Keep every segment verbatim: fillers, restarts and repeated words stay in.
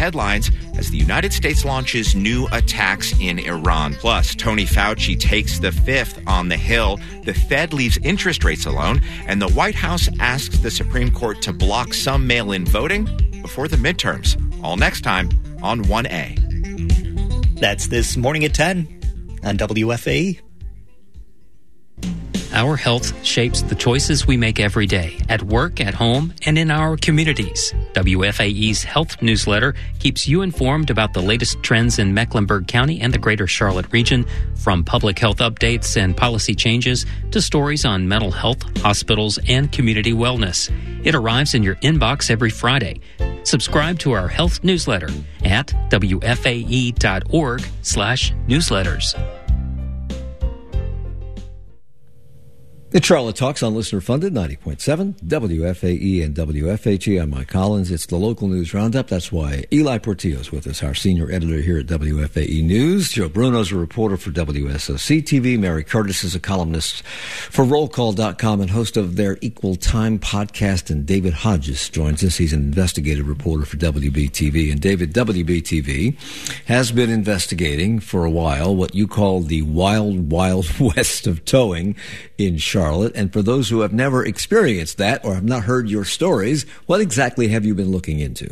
headlines as the United States launches new attacks in Iran. Plus, Tony Fauci takes the fifth on the Hill, the Fed leaves interest rates alone, and the White House asks the Supreme Court to block some mail-in voting before the midterms. All next time on one A. That's This Morning at ten on W F A E. Our health shapes the choices we make every day, at work, at home, and in our communities. W F A E's health newsletter keeps you informed about the latest trends in Mecklenburg County and the greater Charlotte region, from public health updates and policy changes to stories on mental health, hospitals, and community wellness. It arrives in your inbox every Friday. Subscribe to our health newsletter at W F A E dot org slash newsletters. It's Charlotte Talks on Listener Funded, ninety point seven, W F A E and W F H E. I'm Mike Collins. It's the local news roundup. That's why Eli Portillo's with us, our senior editor here at W F A E News. Joe Bruno's a reporter for W S O C T V. Mary Curtis is a columnist for roll call dot com and host of their Equal Time podcast. And David Hodges joins us. He's an investigative reporter for W B T V. And David, W B T V has been investigating for a while what you call the wild, wild west of towing in Charlotte. And for those who have never experienced that or have not heard your stories, what exactly have you been looking into?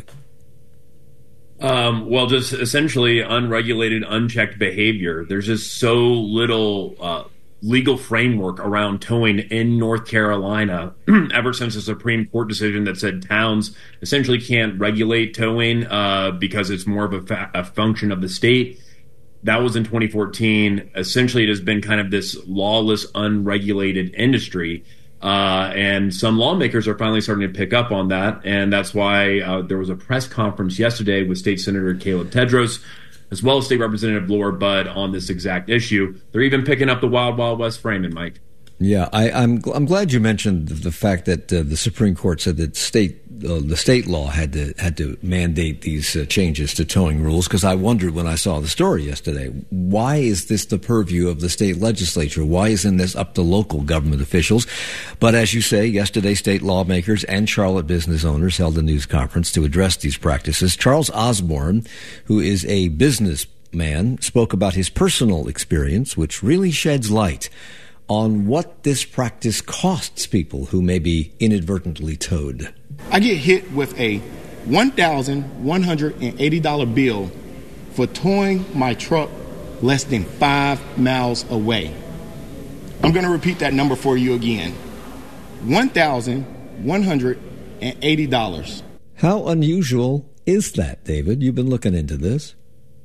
Um, well, just essentially unregulated, unchecked behavior. There's just so little uh, legal framework around towing in North Carolina ever since the Supreme Court decision that said towns essentially can't regulate towing uh, because it's more of a, fa- a function of the state. That was in twenty fourteen. Essentially, it has been kind of this lawless, unregulated industry. Uh, and some lawmakers are finally starting to pick up on that. And that's why uh, there was a press conference yesterday with State Senator Caleb Tedros, as well as State Representative Laura Budd, on this exact issue. They're even picking up the Wild Wild West framing, Mike. Yeah, I, I'm I'm glad you mentioned the fact that uh, the Supreme Court said that state uh, the state law had to had to mandate these uh, changes to towing rules, because I wondered when I saw the story yesterday, why is this the purview of the state legislature? Why isn't this up to local government officials? But as you say, yesterday state lawmakers and Charlotte business owners held a news conference to address these practices. Charles Osborne, who is a businessman, spoke about his personal experience, which really sheds light on what this practice costs people who may be inadvertently towed. I get hit with a one thousand one hundred eighty dollars bill for towing my truck less than five miles away. I'm going to repeat that number for you again. one thousand one hundred eighty dollars. How unusual is that, David? You've been looking into this.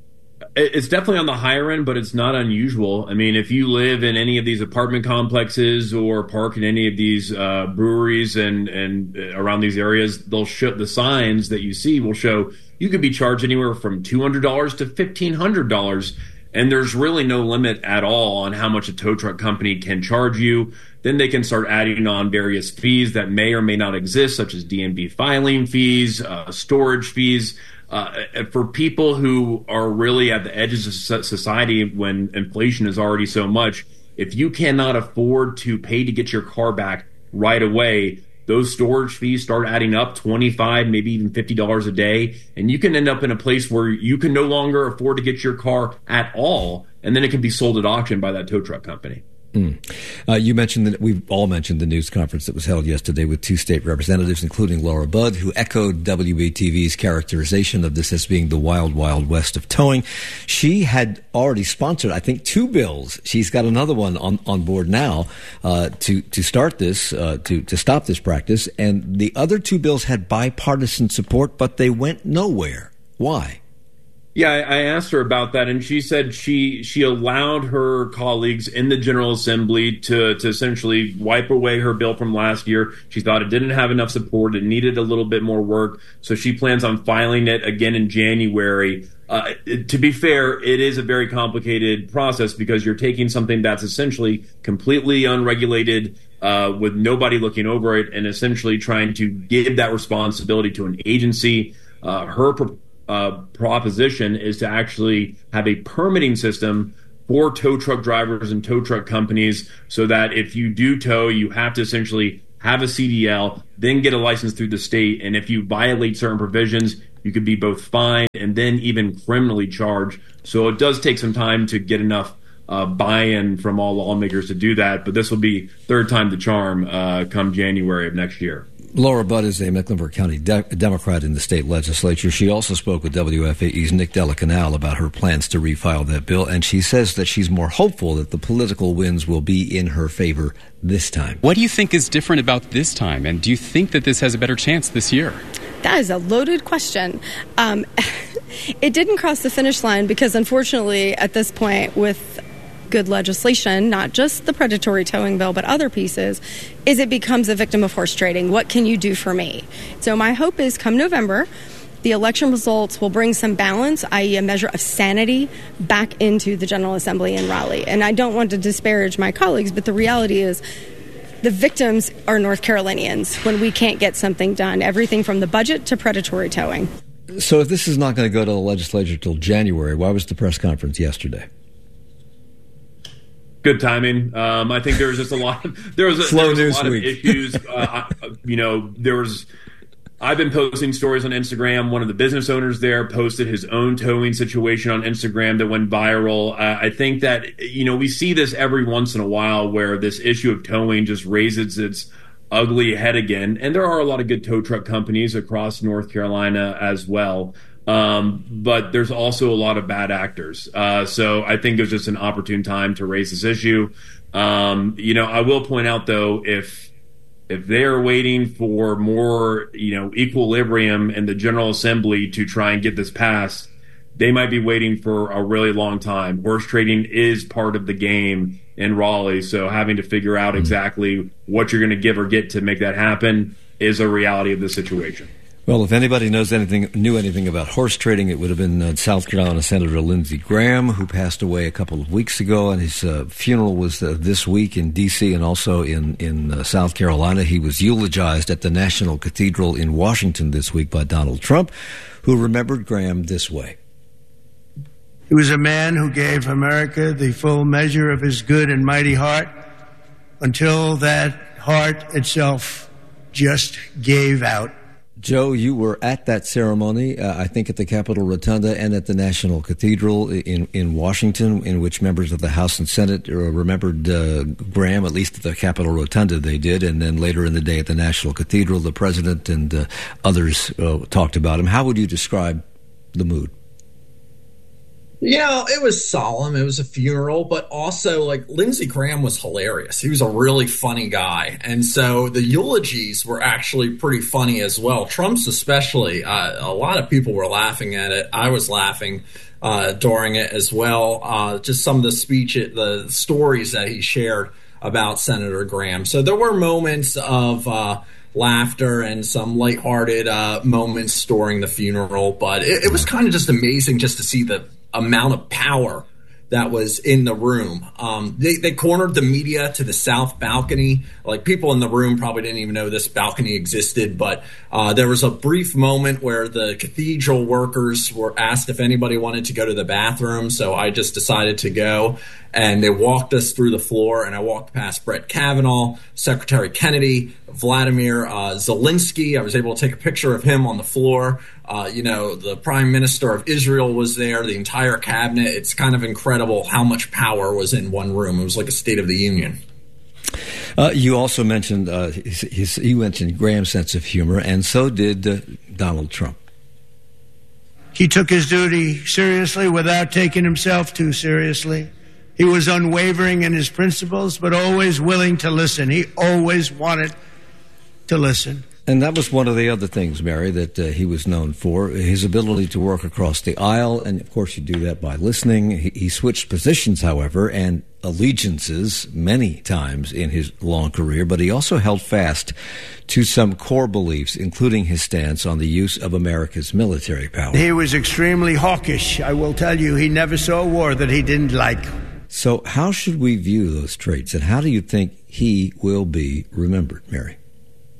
It's definitely on the higher end, but it's not unusual. I mean, if you live in any of these apartment complexes or park in any of these uh, breweries and, and around these areas, they'll show the signs that you see will show you could be charged anywhere from two hundred dollars to fifteen hundred dollars. And there's really no limit at all on how much a tow truck company can charge you. Then they can start adding on various fees that may or may not exist, such as D M V filing fees, uh, storage fees. Uh, for people who are really at the edges of society when inflation is already so much, if you cannot afford to pay to get your car back right away, those storage fees start adding up twenty-five dollars, maybe even fifty dollars a day. And you can end up in a place where you can no longer afford to get your car at all. And then it can be sold at auction by that tow truck company. Mm. Uh, you mentioned that we've all mentioned the news conference that was held yesterday with two state representatives, including Laura Budd, who echoed W B T V's characterization of this as being the wild, wild west of towing. She had already sponsored, I think, two bills. She's got another one on, on board now uh, to to start this, uh, to to stop this practice. And the other two bills had bipartisan support, but they went nowhere. Why? Yeah, I asked her about that, and she said she she allowed her colleagues in the General Assembly to, to essentially wipe away her bill from last year. She thought it didn't have enough support. It needed a little bit more work, so she plans on filing it again in January. Uh, it, to be fair, it is a very complicated process because you're taking something that's essentially completely unregulated, uh, with nobody looking over it, and essentially trying to give that responsibility to an agency. Uh, her proposal Uh, proposition is to actually have a permitting system for tow truck drivers and tow truck companies so that if you do tow, you have to essentially have a C D L, then get a license through the state. And if you violate certain provisions, you could be both fined and then even criminally charged. So it does take some time to get enough uh, buy-in from all lawmakers to do that. But this will be third time the charm uh, come January of next year. Laura Budd is a Mecklenburg County de- Democrat in the state legislature. She also spoke with W F A E's Nick Delacanal about her plans to refile that bill, and she says that she's more hopeful that the political winds will be in her favor this time. What do you think is different about this time, and do you think that this has a better chance this year? That is a loaded question. Um, it didn't cross the finish line because, unfortunately, at this point, with good legislation, not just the predatory towing bill, but other pieces, is it becomes a victim of horse trading. What can you do for me? So my hope is come November, the election results will bring some balance, that is a measure of sanity, back into the General Assembly in Raleigh. And I don't want to disparage my colleagues, but the reality is the victims are North Carolinians when we can't get something done, everything from the budget to predatory towing. So if this is not going to go to the legislature till January, why was the press conference yesterday? Good timing. Um, I think there was just a lot of there was a, Slow there was a lot week. of issues. Uh, I, you know, there was. I've been posting stories on Instagram. One of the business owners there posted his own towing situation on Instagram that went viral. Uh, I think that you know we see this every once in a while where this issue of towing just raises its ugly head again. And there are a lot of good tow truck companies across North Carolina as well. Um, but there's also a lot of bad actors. Uh, so I think it was just an opportune time to raise this issue. Um, you know, I will point out, though, if if they're waiting for more, you know, equilibrium in the General Assembly to try and get this passed, they might be waiting for a really long time. Horse trading is part of the game in Raleigh. So having to figure out exactly what you're going to give or get to make that happen is a reality of the situation. Well, if anybody knows anything, knew anything about horse trading, it would have been uh, South Carolina Senator Lindsey Graham, who passed away a couple of weeks ago, and his uh, funeral was uh, this week in D C and also in, in uh, South Carolina. He was eulogized at the National Cathedral in Washington this week by Donald Trump, who remembered Graham this way. He was a man who gave America the full measure of his good and mighty heart until that heart itself just gave out. Joe, you were at that ceremony, uh, I think at the Capitol Rotunda and at the National Cathedral in, in Washington, in which members of the House and Senate uh, remembered uh, Graham, at least at the Capitol Rotunda they did, and then later in the day at the National Cathedral, the president and uh, others uh, talked about him. How would you describe the mood? You know, it was solemn. It was a funeral, but also, like, Lindsey Graham was hilarious. He was a really funny guy. And so the eulogies were actually pretty funny as well. Trump's especially. Uh, a lot of people were laughing at it. I was laughing uh, during it as well. Uh, just some of the speech, the stories that he shared about Senator Graham. So there were moments of uh, laughter and some lighthearted uh, moments during the funeral. But it, it was kind of just amazing just to see the amount of power that was in the room. Um, they, they cornered the media to the south balcony. Like, people in the room probably didn't even know this balcony existed, but uh, there was a brief moment where the cathedral workers were asked if anybody wanted to go to the bathroom, so I just decided to go. And they walked us through the floor, and I walked past Brett Kavanaugh, Secretary Kennedy, Vladimir uh, Zelensky. I was able to take a picture of him on the floor. Uh, you know, the Prime Minister of Israel was there, the entire cabinet. It's kind of incredible how much power was in one room. It was like a State of the Union. Uh, you also mentioned, uh, his, his, you mentioned Graham's sense of humor, and so did uh, Donald Trump. He took his duty seriously without taking himself too seriously. He was unwavering in his principles, but always willing to listen. He always wanted to listen. And that was one of the other things, Mary, that uh, he was known for, his ability to work across the aisle. And, of course, you do that by listening. He, he switched positions, however, and allegiances many times in his long career, but he also held fast to some core beliefs, including his stance on the use of America's military power. He was extremely hawkish. I will tell you, he never saw a war that he didn't like. So how should we view those traits, and how do you think he will be remembered, Mary?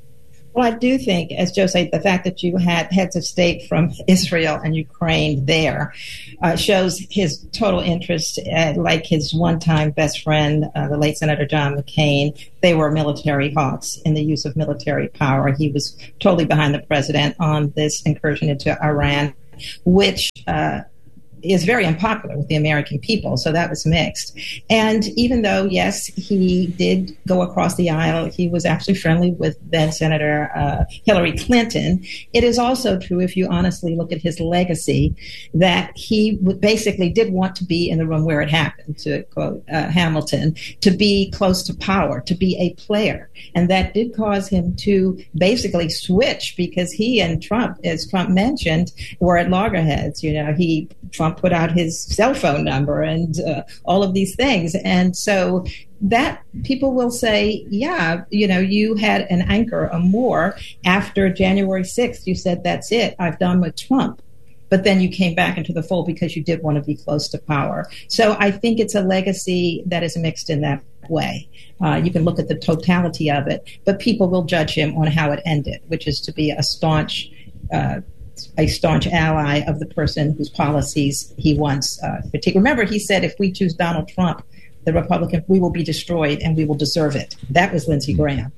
Well, I do think, as Joe said, the fact that you had heads of state from Israel and Ukraine there uh, shows his total interest, uh, like his one-time best friend, uh, the late Senator John McCain. They were military hawks in the use of military power. He was totally behind the president on this incursion into Iran, which uh, is very unpopular with the American people. So that was mixed. And even though, yes, he did go across the aisle, he was actually friendly with then Senator uh, Hillary Clinton. It is also true, if you honestly look at his legacy, that he basically did want to be in the room where it happened, to quote uh, Hamilton, to be close to power, to be a player. And that did cause him to basically switch, because he and Trump, as Trump mentioned, were at loggerheads. You know, he Trump put out his cell phone number and uh, all of these things. And so that people will say, yeah, you know, you had an anchor, a more after January sixth. You said, that's it, I've done with Trump. But then you came back into the fold because you did want to be close to power. So I think it's a legacy that is mixed in that way. Uh, you can look at the totality of it, but people will judge him on how it ended, which is to be a staunch uh a staunch ally of the person whose policies he wants uh, to take. Remember, he said, if we choose Donald Trump, the Republican, we will be destroyed and we will deserve it. That was Lindsey Graham.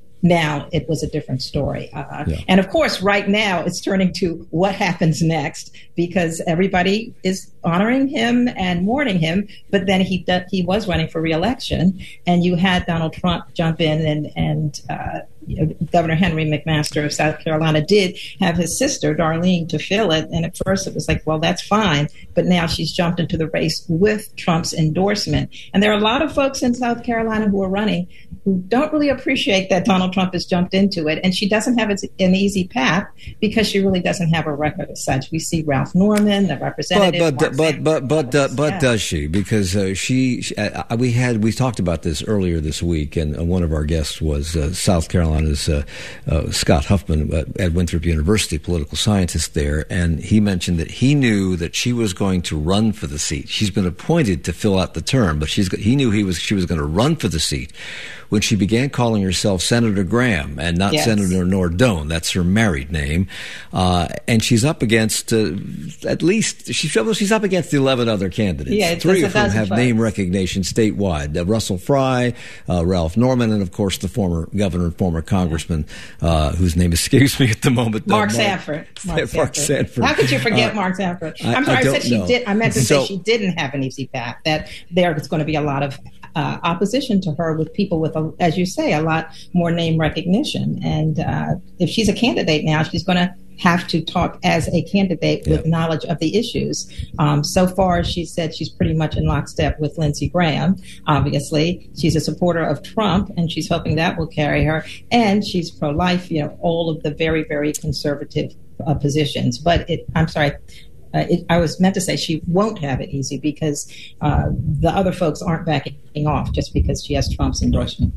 Now it was a different story. Uh, yeah. And of course, right now it's turning to what happens next, because everybody is honoring him and mourning him. But then he he was running for re-election, and you had Donald Trump jump in, and, and uh, you know, Governor Henry McMaster of South Carolina did have his sister, Darlene, to fill it. And at first it was like, well, that's fine. But now she's jumped into the race with Trump's endorsement. And there are a lot of folks in South Carolina who are running who don't really appreciate that Donald Trump has jumped into it. And she doesn't have an easy path because she really doesn't have a record as such. We see Ralph Norman, the representative. But but but but but, uh, but yeah. does she? Because uh, she, she uh, we had we talked about this earlier this week, and uh, one of our guests was uh, South Carolina's uh, uh, Scott Huffman uh, at Winthrop University, political scientist there, and he mentioned that he knew that she was going to run for the seat. She's been appointed to fill out the term, but she's he knew he was she was going to run for the seat when she began calling herself Senator Graham and not yes. Senator Nordone. That's her married name. Uh, and she's up against, uh, at least, she's, she's up against eleven other candidates. Yeah, Three of whom have folks. name recognition statewide. Uh, Russell Fry, uh, Ralph Norman, and, of course, the former governor and former congressman, uh, whose name escapes me at the moment. Mark, uh, Mark Sanford. Mark, Mark Sanford. Sanford. How could you forget uh, Mark Sanford? I, I'm sorry, I, I said she know. did. I meant to so, say she didn't have an easy path, that there is going to be a lot of Uh, opposition to her with people with, a, as you say, a lot more name recognition. And uh, if she's a candidate now, she's going to have to talk as a candidate with yeah. knowledge of the issues. Um, so far, she said she's pretty much in lockstep with Lindsey Graham. Obviously, she's a supporter of Trump, and she's hoping that will carry her. And she's pro-life, you know, all of the very, very conservative uh, positions. But it, I'm sorry. Uh, it, I was meant to say she won't have it easy because uh, the other folks aren't backing off just because she has Trump's endorsement.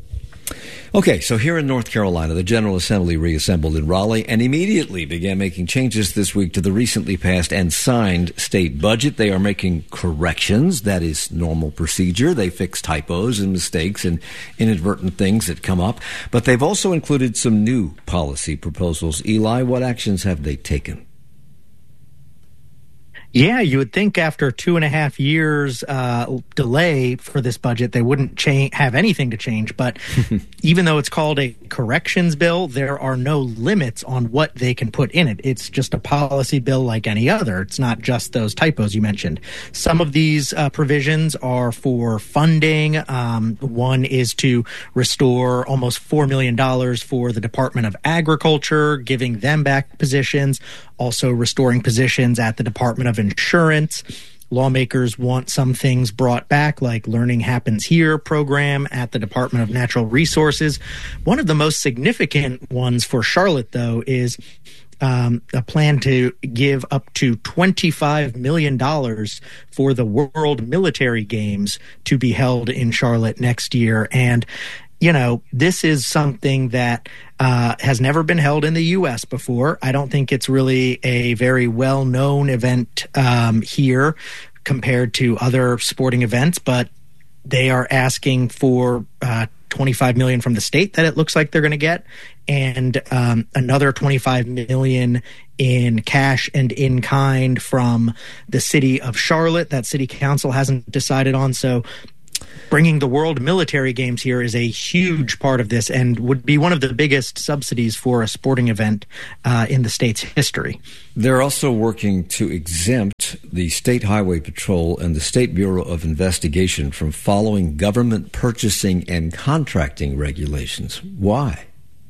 Okay, so here in North Carolina, the General Assembly reassembled in Raleigh and immediately began making changes this week to the recently passed and signed state budget. They are making corrections. That is normal procedure. They fix typos and mistakes and inadvertent things that come up. But they've also included some new policy proposals. Eli, what actions have they taken? Yeah, you would think after two and a half years uh, delay for this budget, they wouldn't cha- have anything to change. But even though it's called a corrections bill, there are no limits on what they can put in it. It's just a policy bill like any other. It's not just those typos you mentioned. Some of these uh, provisions are for funding. Um, one is to restore almost four million dollars for the Department of Agriculture, giving them back positions. Also restoring positions at the Department of Insurance. Lawmakers want some things brought back, like Learning Happens Here program at the Department of Natural Resources. One of the most significant ones for Charlotte, though, is um, a plan to give up to twenty-five million dollars for the World Military Games to be held in Charlotte next year. And you know, this is something that uh, has never been held in the U S before. I don't think it's really a very well-known event um, here compared to other sporting events, but they are asking for uh, twenty-five million dollars from the state that it looks like they're going to get, and um, another twenty-five million dollars in cash and in kind from the city of Charlotte that city council hasn't decided on. So bringing the World Military Games here is a huge part of this and would be one of the biggest subsidies for a sporting event uh, in the state's history. They're also working to exempt the State Highway Patrol and the State Bureau of Investigation from following government purchasing and contracting regulations. Why?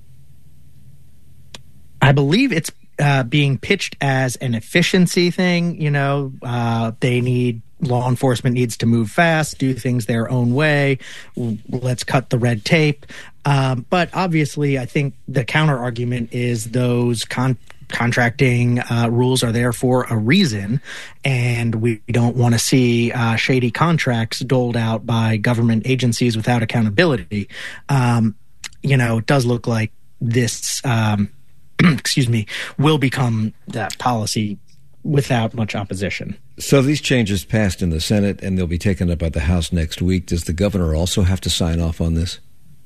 I believe it's uh, being pitched as an efficiency thing. You know, uh, they need law enforcement needs to move fast, do things their own way. Let's cut the red tape. Um, but obviously, I think the counter argument is those con- contracting uh, rules are there for a reason, and we don't want to see uh, shady contracts doled out by government agencies without accountability. Um, you know, it does look like this, um, excuse me, will become that policy without much opposition. So these changes passed in the Senate and they'll be taken up by the House next week. Does the governor also have to sign off on this?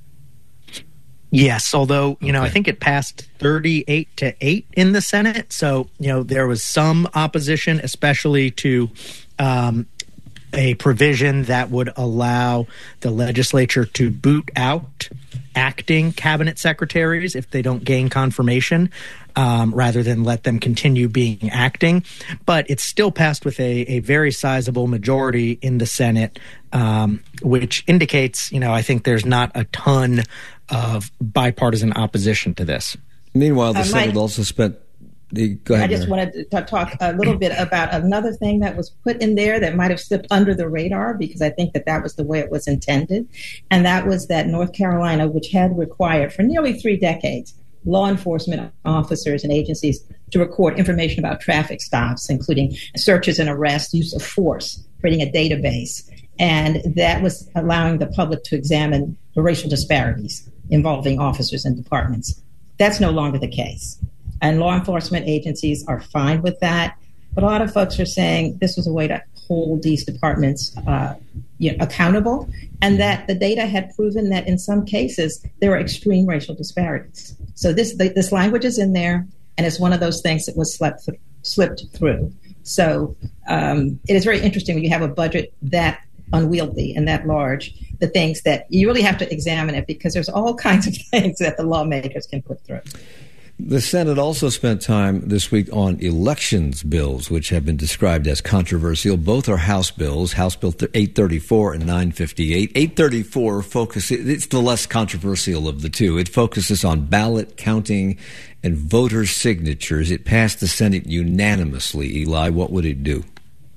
Yes, although, you know, okay. I think it passed thirty-eight to eight in the Senate. So, you know, there was some opposition, especially to um, a provision that would allow the legislature to boot out acting cabinet secretaries if they don't gain confirmation, um, rather than let them continue being acting. But it's still passed with a, a very sizable majority in the Senate, um, which indicates, you know, I think there's not a ton of bipartisan opposition to this. Meanwhile, the uh, Senate Mike, also spent... The, go ahead, I just Mary. wanted to talk a little bit about another thing that was put in there that might have slipped under the radar, because I think that that was the way it was intended. And that was that North Carolina, which had required for nearly three decades law enforcement officers and agencies to record information about traffic stops, including searches and arrests, use of force, creating a database. And that was allowing the public to examine the racial disparities involving officers and departments. That's no longer the case. And law enforcement agencies are fine with that. But a lot of folks are saying this was a way to hold these departments uh, you know, accountable, and that the data had proven that in some cases there were extreme racial disparities. So this the, this language is in there, and it's one of those things that was slept th- slipped through. So um, it is very interesting when you have a budget that unwieldy and that large, the things that you really have to examine it, because there's all kinds of things that the lawmakers can put through. The Senate also spent time this week on elections bills, which have been described as controversial. Both are House bills, House Bill eight thirty-four and nine fifty-eight. eight thirty-four focuses, it's the less controversial of the two. It focuses on ballot counting and voter signatures. It passed the Senate unanimously. Eli, what would it do?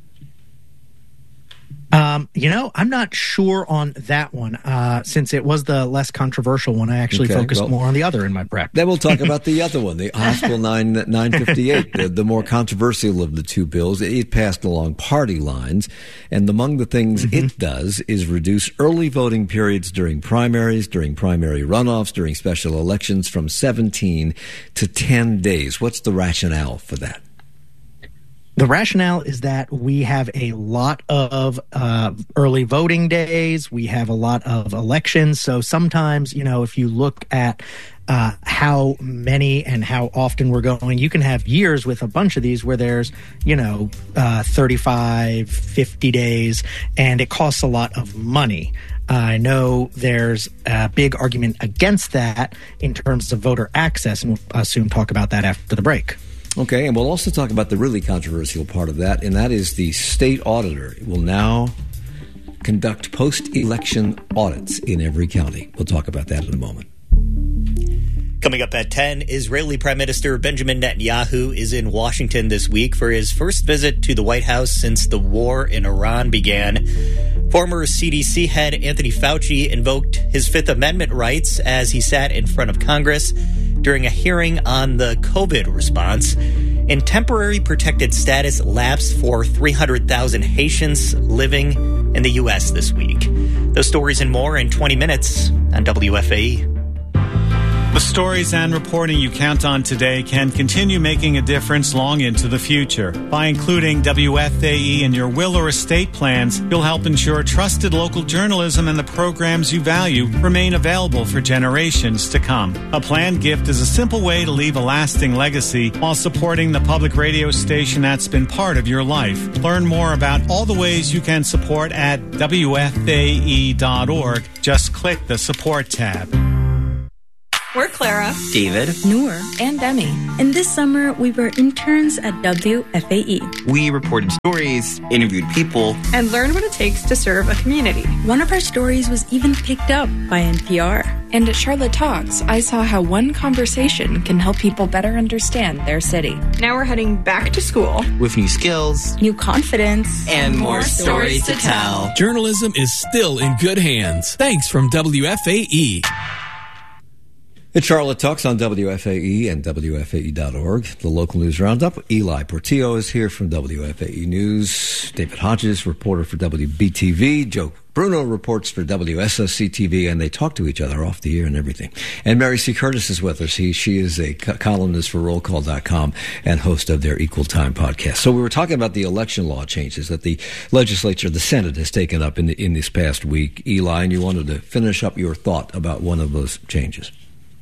Um, you know, I'm not sure on that one. Uh, since it was the less controversial one, I actually okay, focused well, more on the other in my prep. Then we'll talk about the other one, the House Bill nine fifty-eight, the, the more controversial of the two bills. It passed along party lines, and among the things mm-hmm. it does is reduce early voting periods during primaries, during primary runoffs, during special elections from seventeen to ten days. What's the rationale for that? The rationale is that we have a lot of uh, early voting days. We have a lot of elections. So sometimes, you know, if you look at uh, how many and how often we're going, you can have years with a bunch of these where there's, you know, uh, thirty-five, fifty days, and it costs a lot of money. I know there's a big argument against that in terms of voter access, and we'll uh, soon talk about that after the break. Okay, and we'll also talk about the really controversial part of that, and that is the state auditor will now conduct post-election audits in every county. We'll talk about that in a moment. Coming up at ten, Israeli Prime Minister Benjamin Netanyahu is in Washington this week for his first visit to the White House since the war in Iran began. Former C D C head Anthony Fauci invoked his Fifth Amendment rights as he sat in front of Congress during a hearing on the COVID response. And temporary protected status lapsed for three hundred thousand Haitians living in the U S this week. Those stories and more in twenty minutes on W F A E. The stories and reporting you count on today can continue making a difference long into the future. By including W F A E in your will or estate plans, you'll help ensure trusted local journalism and the programs you value remain available for generations to come. A planned gift is a simple way to leave a lasting legacy while supporting the public radio station that's been part of your life. Learn more about all the ways you can support at W F A E dot org. Just click the support tab. We're Clara, David, Noor, and Demi. And this summer, we were interns at W F A E. We reported stories, interviewed people, and learned what it takes to serve a community. One of our stories was even picked up by N P R. And at Charlotte Talks, I saw how one conversation can help people better understand their city. Now we're heading back to school with new skills, new confidence, and more stories to tell. Journalism is still in good hands. Thanks from W F A E. It's Charlotte Talks on W F A E and W F A E dot org, the local news roundup. Eli Portillo is here from W F A E News. David Hodges, reporter for W B T V. Joe Bruno reports for W S S C T V, and they talk to each other off the air and everything. And Mary C. Curtis is with us. He, she is a co- columnist for roll call dot com and host of their Equal Time podcast. So we were talking about the election law changes that the legislature, the Senate, has taken up in, the, in this past week. Eli, and you wanted to finish up your thought about one of those changes.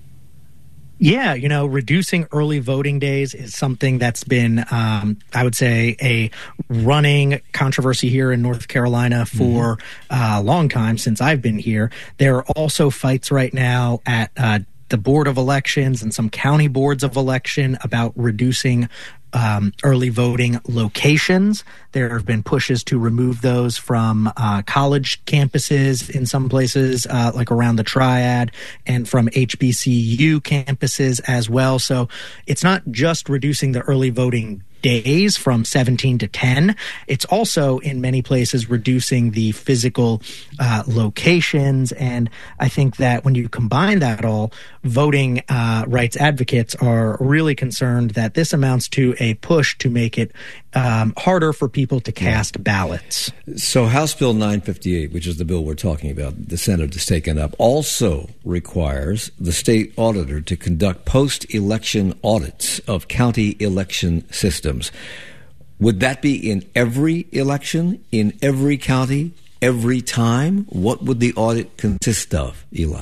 Yeah, you know, reducing early voting days is something that's been, um, I would say, a running controversy here in North Carolina for mm-hmm. a long time since I've been here. There are also fights right now at uh, the Board of Elections and some county boards of election about reducing Um, early voting locations. There have been pushes to remove those from uh, college campuses in some places, uh, like around the Triad, and from H B C U campuses as well. So it's not just reducing the early voting days from seventeen to ten. It's also in many places reducing the physical uh, locations. And I think that when you combine that all, voting uh, rights advocates are really concerned that this amounts to a push to make it um, harder for people to cast ballots. So House Bill nine fifty-eight, which is the bill we're talking about, the Senate has taken up, also requires the state auditor to conduct post-election audits of county election systems. Would that be in every election, in every county, every time? What would the audit consist of, Eli?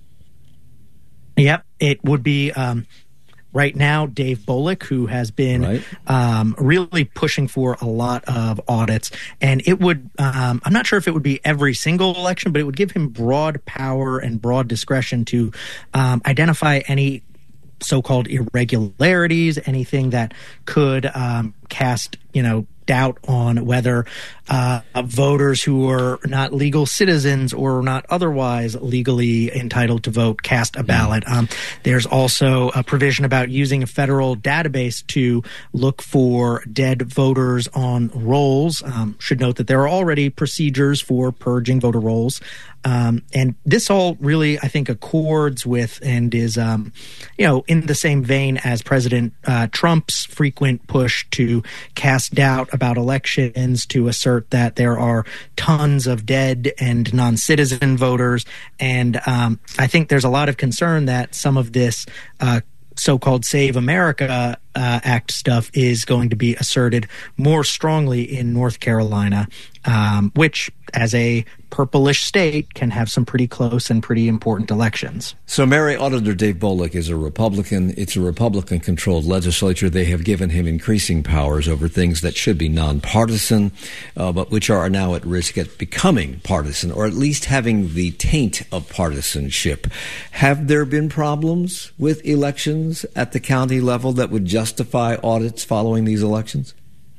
Yep, it would be... Um, Right now, Dave Bullock, who has been right. um, really pushing for a lot of audits, and it would, um, I'm not sure if it would be every single election, but it would give him broad power and broad discretion to um, identify any so-called irregularities, anything that could um, cast, you know, doubt on whether uh, voters who are not legal citizens or not otherwise legally entitled to vote cast a ballot. Um, there's also a provision about using a federal database to look for dead voters on rolls. Um, should note that there are already procedures for purging voter rolls. Um, and this all really, I think, accords with and is, um, you know, in the same vein as President uh, Trump's frequent push to cast doubt about elections, to assert that there are tons of dead and non-citizen voters. And um, I think there's a lot of concern that some of this uh, so-called Save America uh, Act stuff is going to be asserted more strongly in North Carolina, um, which, as a purplish state, can have some pretty close and pretty important elections. So Mary, Auditor Dave Bullock is a Republican. It's a Republican-controlled legislature. They have given him increasing powers over things that should be nonpartisan, uh, but which are now at risk at becoming partisan, or at least having the taint of partisanship. Have there been problems with elections at the county level that would justify audits following these elections?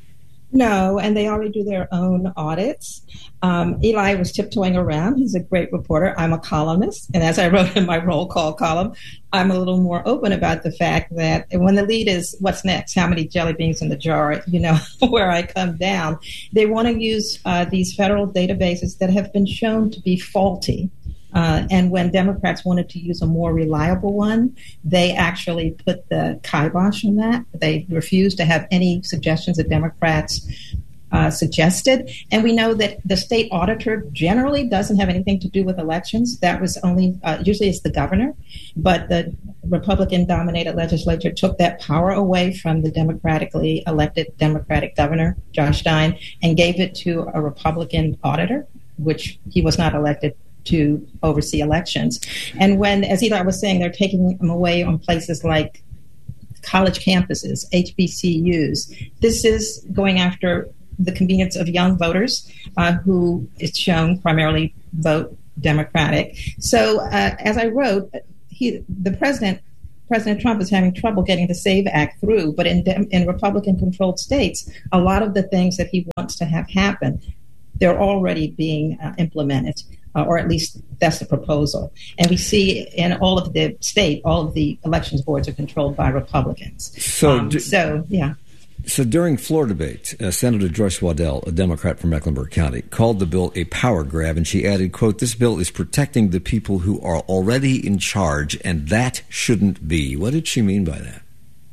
No, and they already do their own audits. Um, Eli was tiptoeing around. He's a great reporter. I'm a columnist. And as I wrote in my roll call column, I'm a little more open about the fact that when the lead is what's next, how many jelly beans in the jar, you know, where I come down, they want to use uh, these federal databases that have been shown to be faulty. Uh, and when Democrats wanted to use a more reliable one, they actually put the kibosh on that. They refused to have any suggestions that Democrats uh, suggested. And we know that the state auditor generally doesn't have anything to do with elections. That was only, uh, usually it's the governor. But the Republican-dominated legislature took that power away from the democratically elected Democratic governor, Josh Stein, and gave it to a Republican auditor, which he was not elected to oversee elections. And when, as Eli was saying, they're taking them away on places like college campuses, H B C Us, this is going after the convenience of young voters uh, who, it's shown, primarily vote Democratic. So uh, as I wrote, he, the president, President Trump is having trouble getting the SAVE Act through, but in, in Republican-controlled states, a lot of the things that he wants to have happen, they're already being uh, implemented. Uh, or at least that's the proposal. And we see in all of the state, all of the elections boards are controlled by Republicans. So, um, do, so yeah. So during floor debate, uh, Senator Joyce Waddell, a Democrat from Mecklenburg County, called the bill a power grab, and she added, quote, "This bill is protecting the people who are already in charge, and that shouldn't be." What did she mean by that?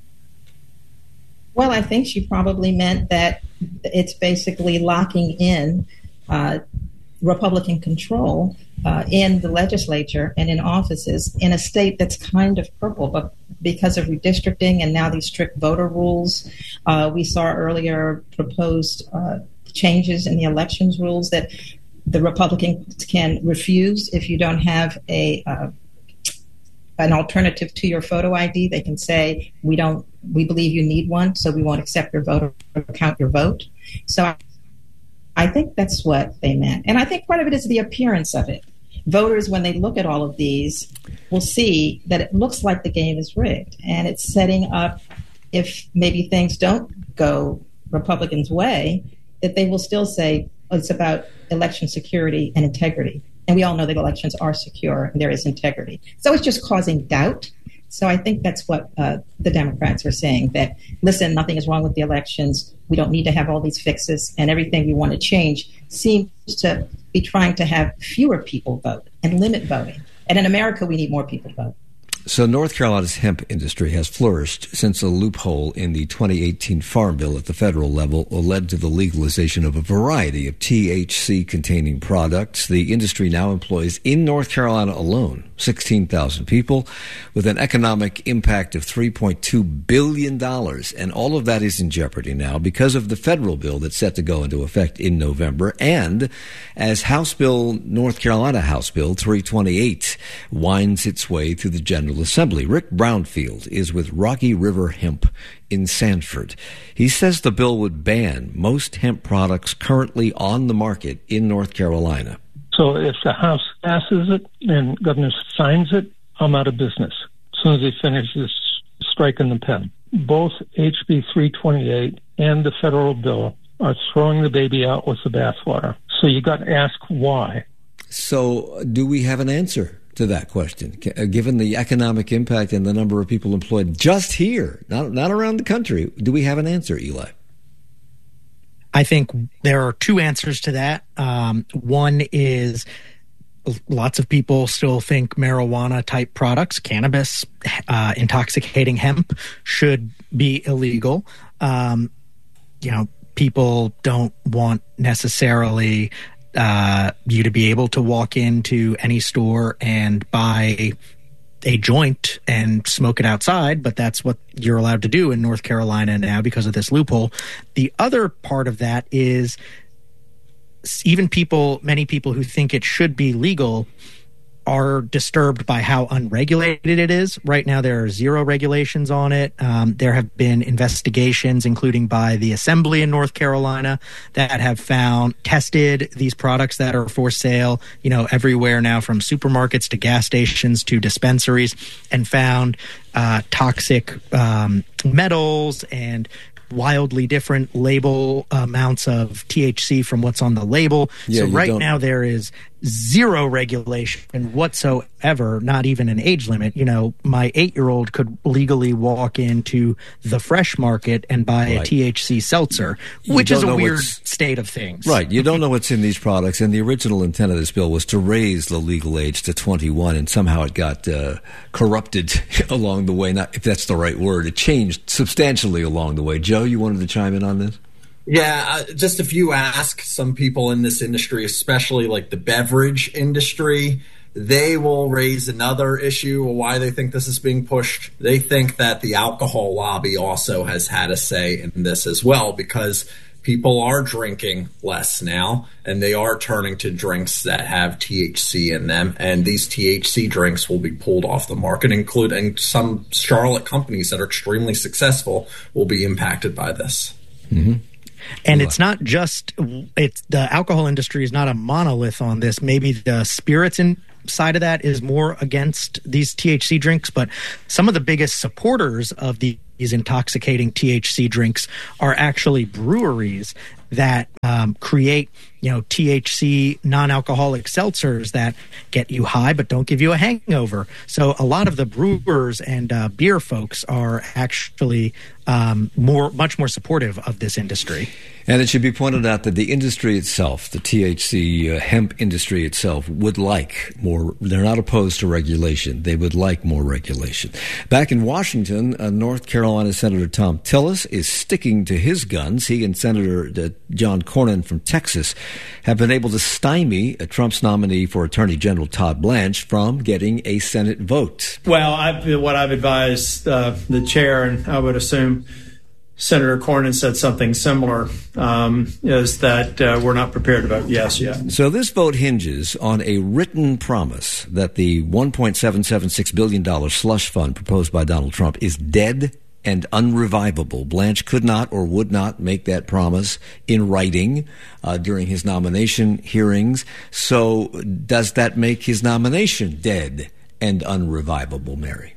Well, I think she probably meant that it's basically locking in uh, Republican control uh, in the legislature and in offices in a state that's kind of purple, but because of redistricting and now these strict voter rules, uh, we saw earlier proposed uh, changes in the elections rules that the Republicans can refuse if you don't have a uh, an alternative to your photo I D. They can say, we don't, we believe you need one, so we won't accept your vote or count your vote. So I I think that's what they meant. And I think part of it is the appearance of it. Voters, when they look at all of these, will see that it looks like the game is rigged. And it's setting up, if maybe things don't go Republicans' way, that they will still say, oh, it's about election security and integrity. And we all know that elections are secure and there is integrity. So it's just causing doubt. So I think that's what uh, the Democrats are saying, that, listen, nothing is wrong with the elections. We don't need to have all these fixes, and everything we want to change seems to be trying to have fewer people vote and limit voting. And in America, we need more people vote. So North Carolina's hemp industry has flourished since a loophole in the twenty eighteen Farm Bill at the federal level led to the legalization of a variety of T H C-containing products. The industry now employs, in North Carolina alone, sixteen thousand people with an economic impact of three point two billion dollars. And all of that is in jeopardy now because of the federal bill that's set to go into effect in November. And as House Bill, North Carolina House Bill three twenty-eight winds its way through the General Assembly. Rick Brownfield is with Rocky River Hemp in Sanford. He says the bill would ban most hemp products currently on the market in North Carolina. So if the House passes it and Governor signs it, I'm out of business as soon as he finishes striking the pen. Both H B three twenty-eight and the federal bill are throwing the baby out with the bathwater. So you got to ask why. So do we have an answer to that question, given the economic impact and the number of people employed just here, not not around the country? Do we have an answer, Eli? I think there are two answers to that. Um, one is lots of people still think marijuana-type products, cannabis, uh, intoxicating hemp, should be illegal. Um, you know, people don't want necessarily uh, you to be able to walk into any store and buy a joint and smoke it outside, but that's what you're allowed to do in North Carolina now because of this loophole. The other part of that is even people, many people who think it should be legal are disturbed by how unregulated it is. Right now, there are zero regulations on it. Um, there have been investigations, including by the Assembly in North Carolina, that have found, tested these products that are for sale, you know, everywhere now from supermarkets to gas stations to dispensaries, and found uh, toxic um, metals and wildly different label amounts of T H C from what's on the label. Yeah, so right don't... now there is zero regulation whatsoever, not even an age limit. You know, my eight-year-old could legally walk into the fresh market and buy right. a T H C seltzer, you which is a weird what's... state of things. Right. You don't know what's in these products, and the original intent of this bill was to raise the legal age to twenty-one, and somehow it got uh, corrupted along the way. Not if that's the right word. It changed substantially along the way. Joe, you wanted to chime in on this? Yeah, uh, just if you ask some people in this industry, especially like the beverage industry, they will raise another issue of why they think this is being pushed. They think that the alcohol lobby also has had a say in this as well, because people are drinking less now, and they are turning to drinks that have T H C in them, and these T H C drinks will be pulled off the market, including some Charlotte companies that are extremely successful will be impacted by this. Mm-hmm. And it's not just it's the alcohol industry is not a monolith on this. Maybe the spirits in, side of that is more against these T H C drinks, but some of the biggest supporters of the, these intoxicating T H C drinks are actually breweries that um, create, you know, T H C non-alcoholic seltzers that get you high but don't give you a hangover. So a lot of the brewers and uh, beer folks are actually um, more, much more supportive of this industry. And it should be pointed out that the industry itself, the T H C uh, hemp industry itself, would like more. They're not opposed to regulation. They would like more regulation. Back in Washington, uh, North Carolina Senator Thom Tillis is sticking to his guns. He and Senator uh, John Cornyn from Texas have been able to stymie uh, Trump's nominee for Attorney General Todd Blanche from getting a Senate vote. Well, I, what I've advised uh, the chair, and I would assume Senator Cornyn said something similar, um, is that uh, we're not prepared to vote yes yet. So this vote hinges on a written promise that the one point seven seven six billion dollars slush fund proposed by Donald Trump is dead and unrevivable. Blanche could not or would not make that promise in writing uh, during his nomination hearings. So does that make his nomination dead and unrevivable, Mary?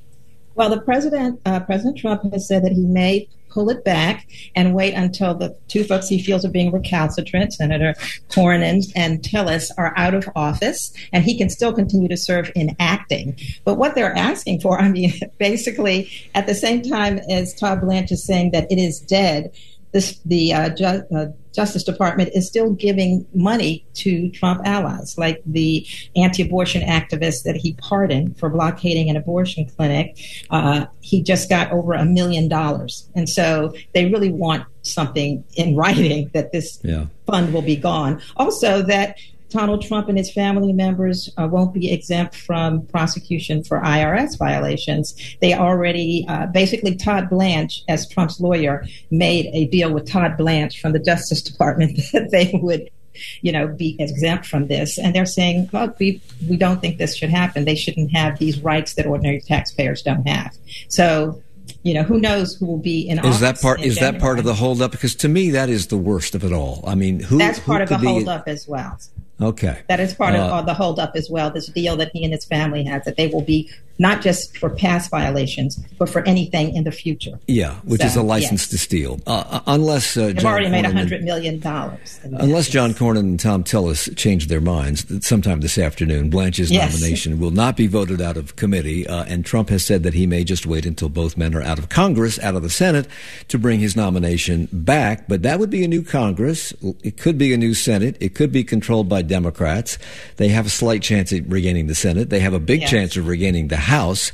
Well, the president, uh, President Trump has said that he may pull it back and wait until the two folks he feels are being recalcitrant, Senator Cornyn and Tillis, are out of office, and he can still continue to serve in acting. But what they're asking for, I mean, basically, at the same time as Todd Blanche is saying that it is dead, this, the uh, ju- uh, Justice Department is still giving money to Trump allies, like the anti-abortion activist that he pardoned for blockading an abortion clinic. Uh, he just got over a million dollars. And so they really want something in writing that this yeah. fund will be gone. Also, that Donald Trump and his family members uh, won't be exempt from prosecution for I R S violations. They already, uh, basically, Todd Blanche, as Trump's lawyer, made a deal with Todd Blanche from the Justice Department that they would, you know, be exempt from this. And they're saying, look, we, we don't think this should happen. They shouldn't have these rights that ordinary taxpayers don't have. So, you know, who knows who will be in office. Is that part? Is January. that part of the holdup? Because to me, that is the worst of it all. I mean, who? That's part who of the be... holdup as well. Okay. That is part uh, of uh, the holdup as well, this deal that he and his family has, that they will be not just for past violations, but for anything in the future. Yeah, which so, is a license yes. to steal. Uh, unless uh, They've John already made Cornyn one hundred million dollars. Unless John Cornyn and Thom Tillis change their minds sometime this afternoon, Blanche's yes. nomination will not be voted out of committee, uh, and Trump has said that he may just wait until both men are out of Congress, out of the Senate, to bring his nomination back. But that would be a new Congress. It could be a new Senate. It could be controlled by Democrats. They have a slight chance of regaining the Senate. They have a big yes. chance of regaining the House.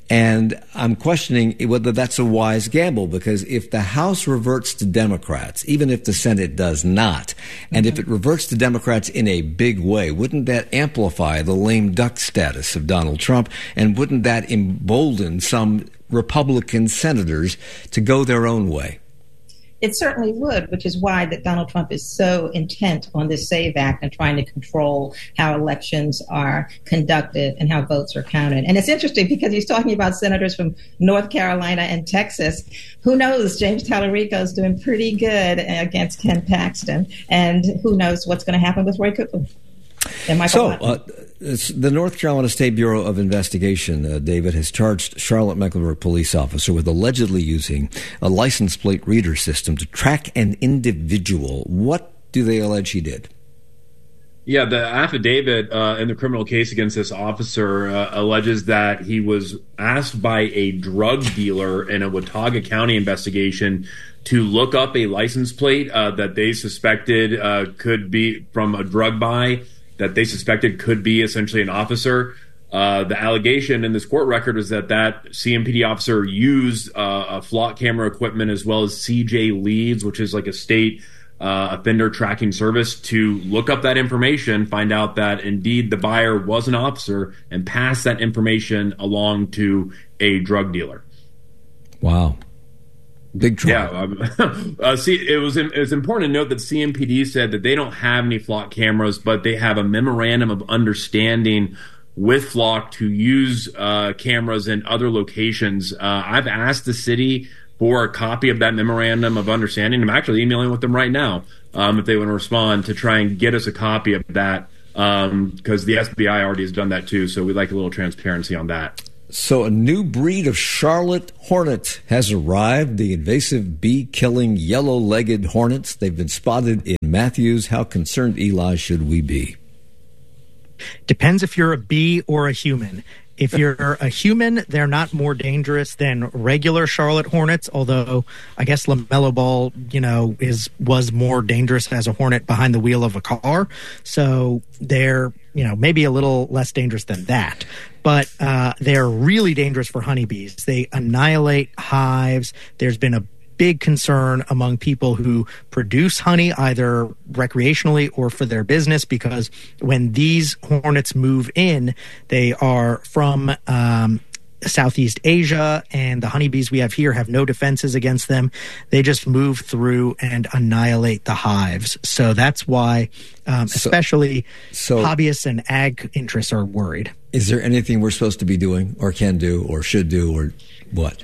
And I'm questioning whether that's a wise gamble, because if the House reverts to Democrats, even if the Senate does not, and mm-hmm. if it reverts to Democrats in a big way, wouldn't that amplify the lame duck status of Donald Trump? And wouldn't that embolden some Republican senators to go their own way? It certainly would, which is why that Donald Trump is so intent on this SAVE Act and trying to control how elections are conducted and how votes are counted. And it's interesting because he's talking about senators from North Carolina and Texas. Who knows? James Tallarico is doing pretty good against Ken Paxton. And who knows what's going to happen with Roy Cooper and Michael So, uh, it's the North Carolina State Bureau of Investigation, uh, David, has charged Charlotte-Mecklenburg police officer with allegedly using a license plate reader system to track an individual. What do they allege he did? Yeah, the affidavit uh, in the criminal case against this officer uh, alleges that he was asked by a drug dealer in a Watauga County investigation to look up a license plate uh, that they suspected uh, could be from a drug buy, that they suspected could be essentially an officer. Uh, the allegation in this court record is that that C M P D officer used uh, a flock camera equipment as well as C J Leads, which is like a state uh, offender tracking service, to look up that information, find out that indeed the buyer was an officer, and pass that information along to a drug dealer. Wow. Big trouble. Yeah. Um, uh, see, it was, it was important to note that C M P D said that they don't have any flock cameras, but they have a memorandum of understanding with Flock to use uh, cameras in other locations. Uh, I've asked the city for a copy of that memorandum of understanding. I'm actually emailing with them right now um, if they want to respond to try and get us a copy of that, because um, the F B I already has done that too. So we'd like a little transparency on that. So a new breed of Charlotte hornet has arrived, the invasive bee-killing yellow-legged hornets. They've been spotted in Matthews. How concerned, Eli, should we be? Depends if you're a bee or a human. If you're a human, they're not more dangerous than regular Charlotte hornets, although I guess LaMelo Ball, you know, is was more dangerous as a hornet behind the wheel of a car. So they're, you know, maybe a little less dangerous than that. But uh, they're really dangerous for honeybees. They annihilate hives. There's been a big concern among people who produce honey, either recreationally or for their business, because when these hornets move in, they are from um, Southeast Asia, and the honeybees we have here have no defenses against them. They just move through and annihilate the hives. So that's why um, especially so, so hobbyists and ag interests are worried. Is there anything we're supposed to be doing or can do or should do or what?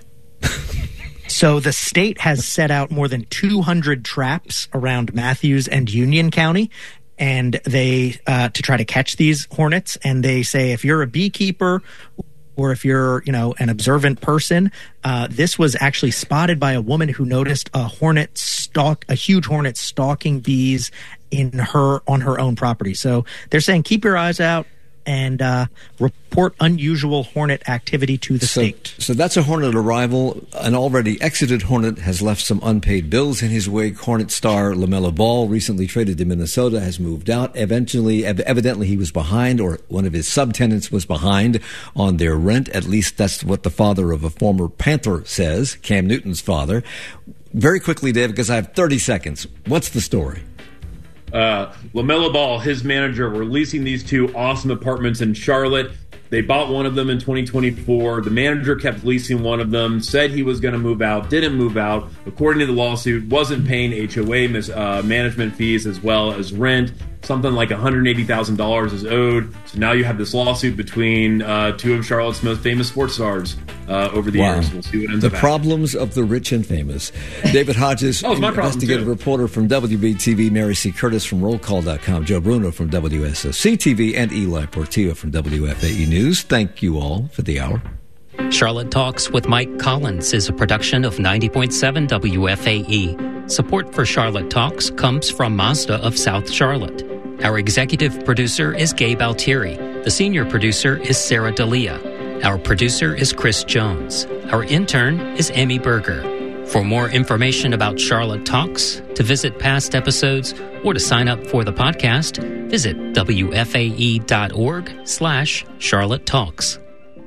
So the state has set out more than two hundred traps around Matthews and Union County, and they uh, to try to catch these hornets. And they say if you're a beekeeper or if you're, you know, an observant person, uh, this was actually spotted by a woman who noticed a hornet stalk, a huge hornet stalking bees in her on her own property. So they're saying keep your eyes out and uh, report unusual hornet activity to the so, state. So that's a hornet arrival. An already exited hornet has left some unpaid bills in his wake. Hornet star LaMelo Ball, recently traded to Minnesota, has moved out. Eventually, ev- evidently he was behind, or one of his subtenants was behind on their rent. At least that's what the father of a former Panther says, Cam Newton's father. Very quickly, Dave, because I have thirty seconds. What's the story? Uh, LaMelo Ball, his manager, were leasing these two awesome apartments in Charlotte. They bought one of them in twenty twenty-four. The manager kept leasing one of them, said he was going to move out, didn't move out. According to the lawsuit, wasn't paying H O A mis- uh, management fees as well as rent. Something like one hundred eighty thousand dollars is owed. So now you have this lawsuit between uh, two of Charlotte's most famous sports stars uh, over the wow. years. We'll see what ends the up The problems happening. Of the rich and famous. David Hodges, oh, investigative reporter from W B T V, Mary C. Curtis from roll call dot com, Joe Bruno from W S O C T V, and Eli Portillo from W F A E News. Thank you all for the hour. Charlotte Talks with Mike Collins is a production of ninety point seven W F A E. Support for Charlotte Talks comes from Mazda of South Charlotte. Our executive producer is Gabe Altieri. The senior producer is Sarah D'Elia. Our producer is Chris Jones. Our intern is Amy Berger. For more information about Charlotte Talks, to visit past episodes, or to sign up for the podcast, visit W F A E dot org slash Charlotte Talks.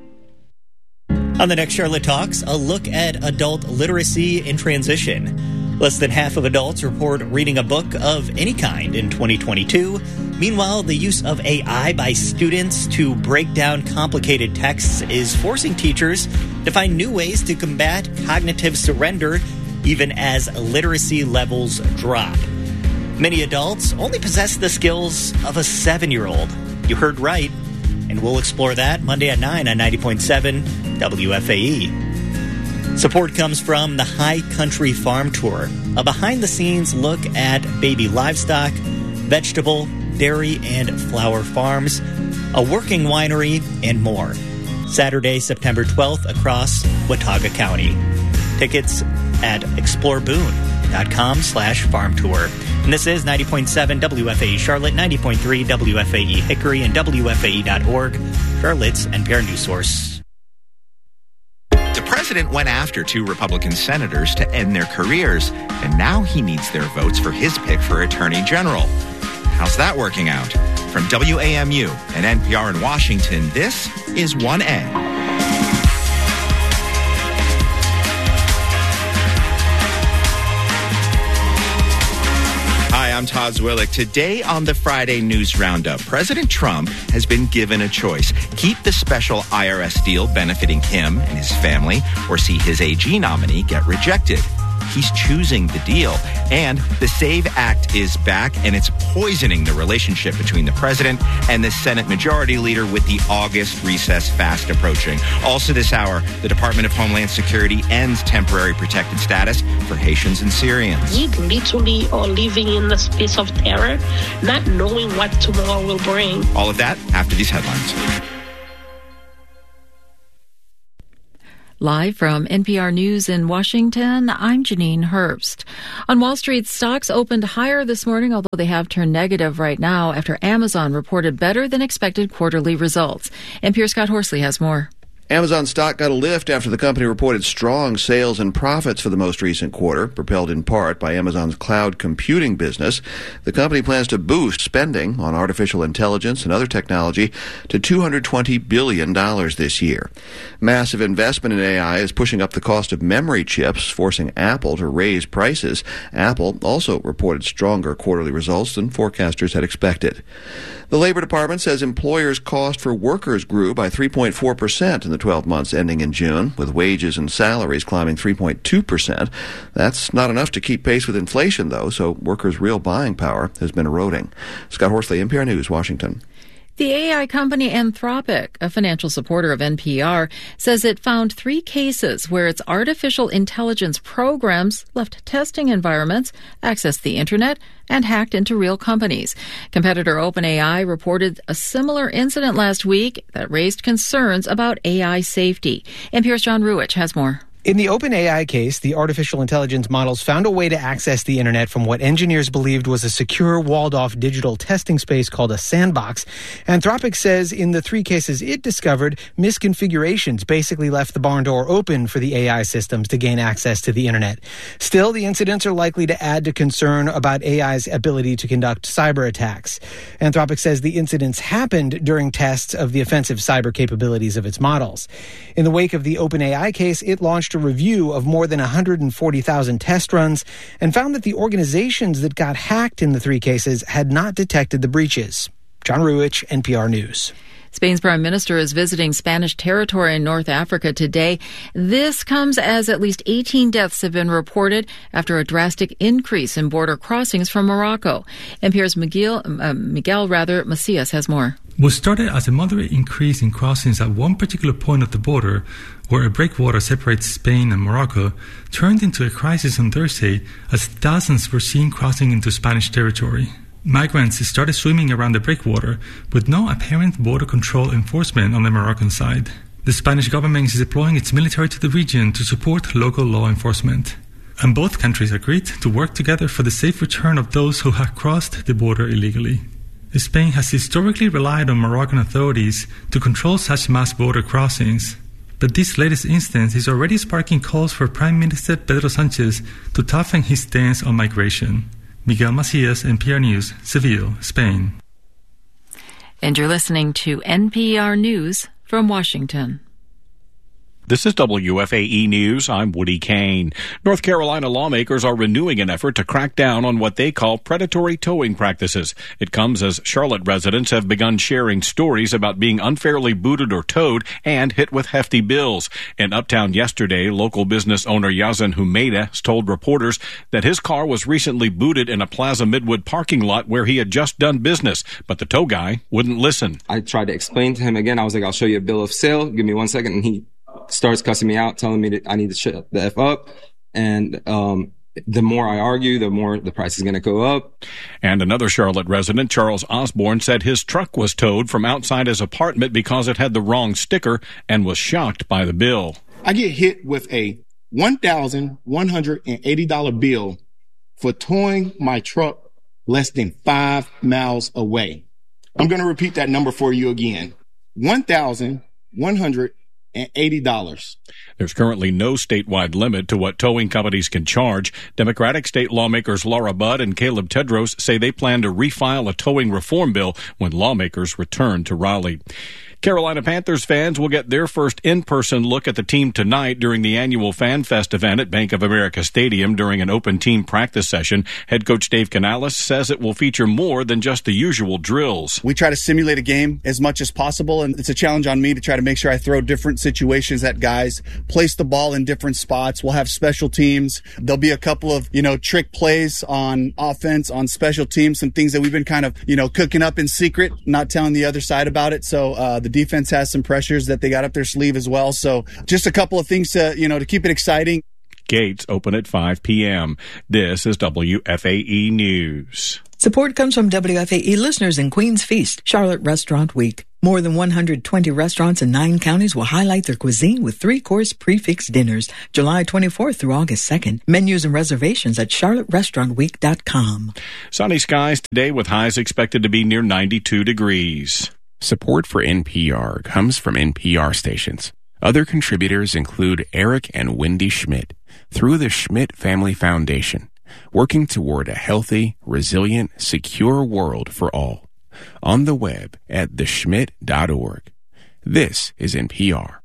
On the next Charlotte Talks, a look at adult literacy in transition. Less than half of adults report reading a book of any kind in twenty twenty-two. Meanwhile, the use of A I by students to break down complicated texts is forcing teachers to find new ways to combat cognitive surrender, even as literacy levels drop. Many adults only possess the skills of a seven-year-old. You heard right, and we'll explore that Monday at nine on ninety point seven W F A E. Support comes from the High Country Farm Tour, a behind-the-scenes look at baby livestock, vegetable, dairy, and flower farms, a working winery, and more. Saturday, September twelfth, across Watauga County. Tickets at exploreboone.com slash farm tour. And this is ninety point seven W F A E Charlotte, ninety point three W F A E Hickory, and W F A E dot org, Charlotte's N P R news source. The president went after two Republican senators to end their careers, and now he needs their votes for his pick for Attorney General. How's that working out? From W A M U and N P R in Washington, this is one A. Hi, I'm Todd Zwillick. Today on the Friday News Roundup, President Trump has been given a choice. Keep the special I R S deal benefiting him and his family, or see his A G nominee get rejected. He's choosing the deal. And the SAVE Act is back, and it's poisoning the relationship between the president and the Senate Majority Leader with the August recess fast approaching. Also this hour, the Department of Homeland Security ends temporary protected status for Haitians and Syrians. We literally are living in the space of terror, not knowing what tomorrow will bring. All of that after these headlines. Live from N P R News in Washington, I'm Janine Herbst. On Wall Street, stocks opened higher this morning, although they have turned negative right now after Amazon reported better than expected quarterly results. N P R's Scott Horsley has more. Amazon stock got a lift after the company reported strong sales and profits for the most recent quarter, propelled in part by Amazon's cloud computing business. The company plans to boost spending on artificial intelligence and other technology to two hundred twenty billion dollars this year. Massive investment in A I is pushing up the cost of memory chips, forcing Apple to raise prices. Apple also reported stronger quarterly results than forecasters had expected. The Labor Department says employers' cost for workers grew by three point four percent in the twelve months ending in June, with wages and salaries climbing three point two percent. That's not enough to keep pace with inflation, though, so workers' real buying power has been eroding. Scott Horsley, N P R News, Washington. The A I company Anthropic, a financial supporter of N P R, says it found three cases where its artificial intelligence programs left testing environments, accessed the internet, and hacked into real companies. Competitor OpenAI reported a similar incident last week that raised concerns about A I safety. N P R's John Ruich has more. In the OpenAI case, the artificial intelligence models found a way to access the internet from what engineers believed was a secure, walled-off digital testing space called a sandbox. Anthropic says in the three cases it discovered, misconfigurations basically left the barn door open for the A I systems to gain access to the internet. Still, the incidents are likely to add to concern about A I's ability to conduct cyber attacks. Anthropic says the incidents happened during tests of the offensive cyber capabilities of its models. In the wake of the OpenAI case, it launched a review of more than one hundred forty thousand test runs and found that the organizations that got hacked in the three cases had not detected the breaches. John Ruich, N P R News. Spain's prime minister is visiting Spanish territory in North Africa today. This comes as at least eighteen deaths have been reported after a drastic increase in border crossings from Morocco. N P R's Miguel, uh, Miguel rather, Macias has more. What started as a moderate increase in crossings at one particular point of the border, where a breakwater separates Spain and Morocco, turned into a crisis on Thursday as thousands were seen crossing into Spanish territory. Migrants started swimming around the breakwater with no apparent border control enforcement on the Moroccan side. The Spanish government is deploying its military to the region to support local law enforcement. And both countries agreed to work together for the safe return of those who had crossed the border illegally. Spain has historically relied on Moroccan authorities to control such mass border crossings, but this latest instance is already sparking calls for Prime Minister Pedro Sánchez to toughen his stance on migration. Miguel Macias, N P R News, Seville, Spain. And you're listening to N P R News from Washington. This is W F A E News. I'm Woody Kane. North Carolina lawmakers are renewing an effort to crack down on what they call predatory towing practices. It comes as Charlotte residents have begun sharing stories about being unfairly booted or towed and hit with hefty bills. In Uptown yesterday, local business owner Yazan Humeda told reporters that his car was recently booted in a Plaza Midwood parking lot where he had just done business, but the tow guy wouldn't listen. I tried to explain to him again. I was like, I'll show you a bill of sale. Give me one second. And he starts cussing me out, telling me that I need to shut the F up. And um, the more I argue, the more the price is going to go up. And another Charlotte resident, Charles Osborne, said his truck was towed from outside his apartment because it had the wrong sticker and was shocked by the bill. I get hit with a one thousand one hundred eighty dollars bill for towing my truck less than five miles away. I'm going to repeat that number for you again. one thousand one hundred eighty dollars. There's currently no statewide limit to what towing companies can charge. Democratic state lawmakers Laura Budd and Caleb Tedros say they plan to refile a towing reform bill when lawmakers return to Raleigh. Carolina Panthers fans will get their first in-person look at the team tonight during the annual Fan Fest event at Bank of America Stadium during an open team practice session. Head coach Dave Canales says it will feature more than just the usual drills. We try to simulate a game as much as possible, and it's a challenge on me to try to make sure I throw different situations at guys, place the ball in different spots. We'll have special teams. There'll be a couple of, you know, trick plays on offense, on special teams, some things that we've been kind of, you know, cooking up in secret, not telling the other side about it. So uh, the The defense has some pressures that they got up their sleeve as well. So just a couple of things to, you know, to keep it exciting. Gates open at five p.m. This is W F A E News. Support comes from W F A E listeners in Queen's Feast, Charlotte Restaurant Week. More than one hundred twenty restaurants in nine counties will highlight their cuisine with three-course prix-fixe dinners, July twenty-fourth through August second. Menus and reservations at charlotte restaurant week dot com. Sunny skies today with highs expected to be near ninety-two degrees. Support for N P R comes from N P R stations. Other contributors include Eric and Wendy Schmidt through the Schmidt Family Foundation, working toward a healthy, resilient, secure world for all. On the web at the schmidt dot org. This is N P R.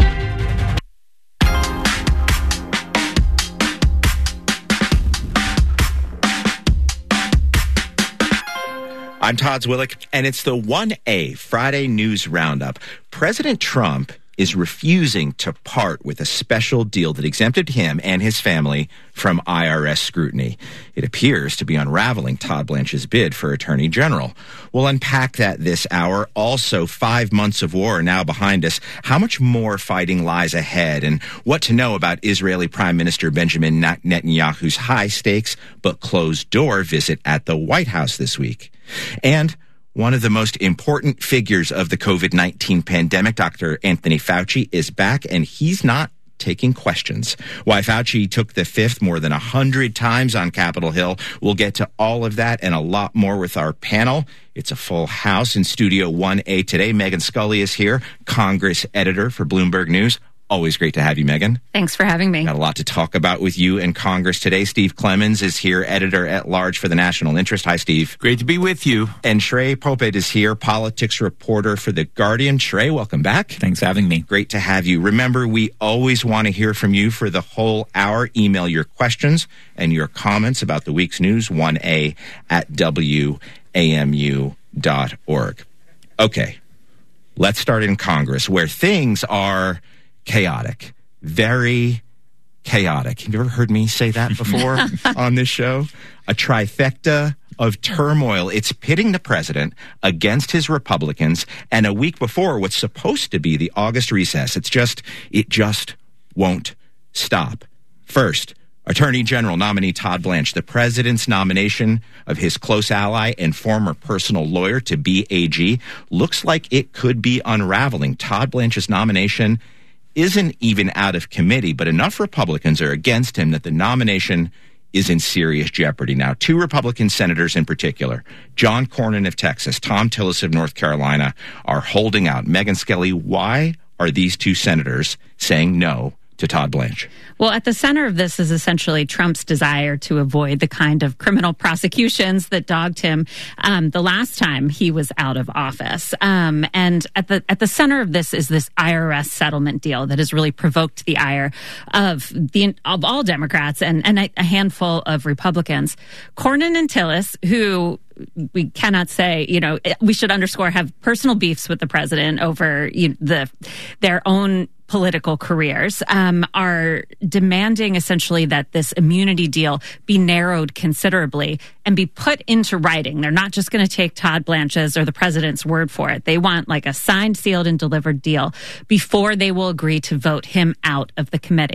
I'm Todd Zwillick, and it's the one A Friday News Roundup. President Trump is refusing to part with a special deal that exempted him and his family from I R S scrutiny. It appears to be unraveling Todd Blanche's bid for Attorney General. We'll unpack that this hour. Also, five months of war are now behind us. How much more fighting lies ahead, and what to know about Israeli Prime Minister Benjamin Netanyahu's high-stakes but closed-door visit at the White House this week. And one of the most important figures of the COVID nineteen pandemic, Doctor Anthony Fauci, is back, and he's not taking questions. Why Fauci took the fifth more than a hundred times on Capitol Hill. We'll get to all of that and a lot more with our panel. It's a full house in Studio one A today. Megan Scully is here, Congress editor for Bloomberg News. Always great to have you, Megan. Thanks for having me. Got a lot to talk about with you in Congress today. Steve Clemons is here, editor-at-large for the National Interest. Hi, Steve. Great to be with you. And Shrey Poped is here, politics reporter for The Guardian. Shrey, welcome back. Thanks for having me. Great to have you. Remember, we always want to hear from you for the whole hour. Email your questions and your comments about the week's news, one A at W A M U dot org. Okay, let's start in Congress, where things are chaotic, very chaotic. Have you ever heard me say that before on this show? A trifecta of turmoil. It's pitting the president against his Republicans, and a week before what's supposed to be the August recess. It's just, it just won't stop. First, Attorney General nominee Todd Blanche, the president's nomination of his close ally and former personal lawyer to be A G, looks like it could be unraveling. Todd Blanche's nomination isn't even out of committee, but enough Republicans are against him that the nomination is in serious jeopardy. Now, two Republican senators in particular, John Cornyn of Texas, Tom Tillis of North Carolina, are holding out. Megan Scully, why are these two senators saying no to Todd Blanche? Well, at the center of this is essentially Trump's desire to avoid the kind of criminal prosecutions that dogged him um, the last time he was out of office. Um, and at the at the center of this is this I R S settlement deal that has really provoked the ire of the of all Democrats and, and a, a handful of Republicans. Cornyn and Tillis, who we cannot say, you know, we should underscore, have personal beefs with the president over you know, the their own political careers, um, are demanding essentially that this immunity deal be narrowed considerably and be put into writing. They're not just going to take Todd Blanche's or the president's word for it. They want like a signed, sealed, and delivered deal before they will agree to vote him out of the committee.